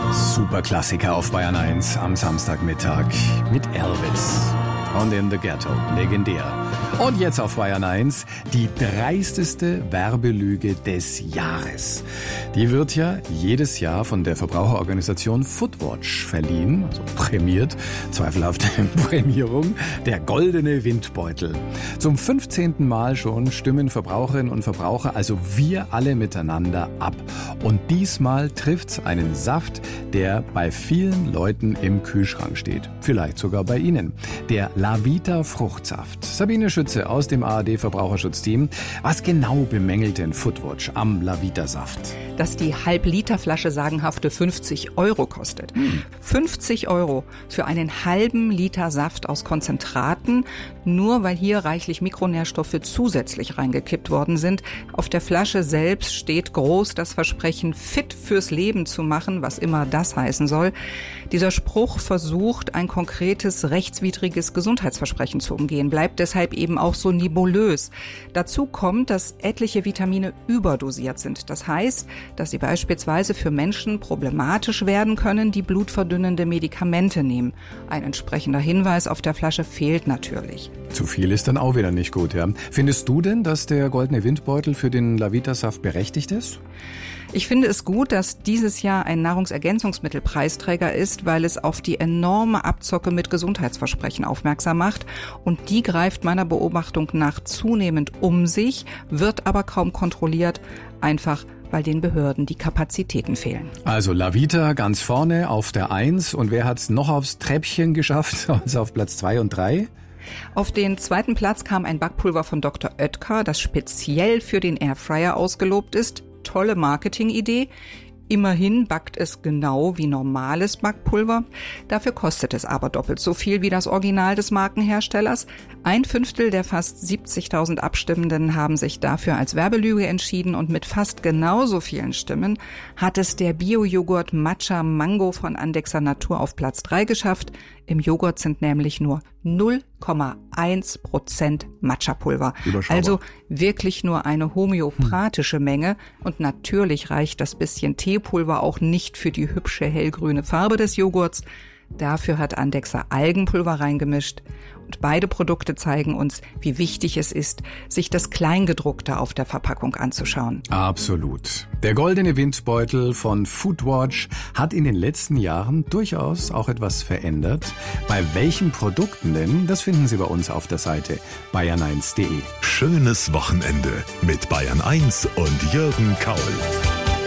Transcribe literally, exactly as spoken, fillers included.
Superklassiker auf Bayern eins am Samstagmittag mit Elvis und In the Ghetto, legendär. Und jetzt auf Bayern eins die dreisteste Werbelüge des Jahres. Die wird ja jedes Jahr von der Verbraucherorganisation Footwatch verliehen, also prämiert, zweifelhafte Prämierung, der goldene Windbeutel. Zum fünfzehnten Mal schon stimmen Verbraucherinnen und Verbraucher, also wir alle miteinander ab. Und diesmal trifft's einen Saft, der bei vielen Leuten im Kühlschrank steht. Vielleicht sogar bei Ihnen. Der Lavita Fruchtsaft. Sabine Schütze aus dem A R D-Verbraucherschutzteam. Was genau bemängelt denn Footwatch am Lavita-Saft? Dass die Halb-Liter-Flasche sagenhafte fünfzig Euro kostet. Hm. fünfzig Euro für einen halben Liter Saft aus Konzentraten, nur weil hier reichlich Mikronährstoffe zusätzlich reingekippt worden sind. Auf der Flasche selbst steht groß das Versprechen, fit fürs Leben zu machen, was immer das heißen soll. Dieser Spruch versucht, ein konkretes, rechtswidriges Gesundheitsversprechen zu umgehen, bleibt deshalb eben auch so nebulös. Dazu kommt, dass etliche Vitamine überdosiert sind. Das heißt, dass sie beispielsweise für Menschen problematisch werden können, die blutverdünnende Medikamente nehmen. Ein entsprechender Hinweis auf der Flasche fehlt natürlich. Zu viel ist dann auch wieder nicht gut, ja. Findest du denn, dass der goldene Windbeutel für den Lavita-Saft berechtigt ist? Ich finde es gut, dass dieses Jahr ein Nahrungsergänzungsmittelpreisträger ist, weil es auf die enorme Abzocke mit Gesundheitsversprechen aufmerksam macht. Und die greift meiner Beobachtung nach zunehmend um sich, wird aber kaum kontrolliert, einfach weil den Behörden die Kapazitäten fehlen. Also Lavita ganz vorne auf der Eins. Und wer hat's noch aufs Treppchen geschafft, also auf Platz zwei und drei? Auf den zweiten Platz kam ein Backpulver von Doktor Oetker, das speziell für den Airfryer ausgelobt ist. Tolle Marketingidee. Immerhin backt es genau wie normales Backpulver. Dafür kostet es aber doppelt so viel wie das Original des Markenherstellers. Ein Fünftel der fast siebzigtausend Abstimmenden haben sich dafür als Werbelüge entschieden und mit fast genauso vielen Stimmen hat es der Bio-Joghurt Matcha Mango von Andexer Natur auf Platz drei geschafft. Im Joghurt sind nämlich nur null Komma eins Prozent Matcha-Pulver. Also wirklich nur eine homöopathische Menge. Und natürlich reicht das bisschen Teepulver auch nicht für die hübsche hellgrüne Farbe des Joghurts. Dafür hat Andexer Algenpulver reingemischt. Und beide Produkte zeigen uns, wie wichtig es ist, sich das Kleingedruckte auf der Verpackung anzuschauen. Absolut. Der goldene Windbeutel von Footwatch hat in den letzten Jahren durchaus auch etwas verändert. Bei welchen Produkten denn? Das finden Sie bei uns auf der Seite bayern eins punkt de. Schönes Wochenende mit Bayern eins und Jürgen Kaul.